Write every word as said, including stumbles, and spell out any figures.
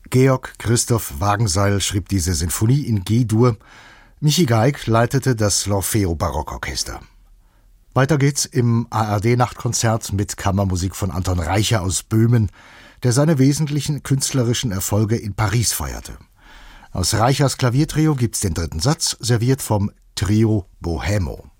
Georg Christoph Wagenseil schrieb diese Sinfonie in G-Dur. Michi Geig leitete das L'Orfeo Barockorchester. Weiter geht's im A R D-Nachtkonzert mit Kammermusik von Anton Reicher aus Böhmen, der seine wesentlichen künstlerischen Erfolge in Paris feierte. Aus Reichers Klaviertrio gibt's den dritten Satz, serviert vom Trio Bohemo.